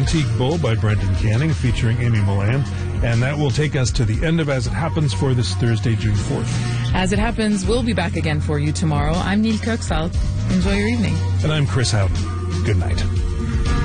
Antique Bull by Brendan Canning featuring Amy Milan. And that will take us to the end of As It Happens for this Thursday, June 4th. As It Happens, we'll be back again for you tomorrow. I'm Neil Kirksall. Enjoy your evening. And I'm Chris Houghton. Good night.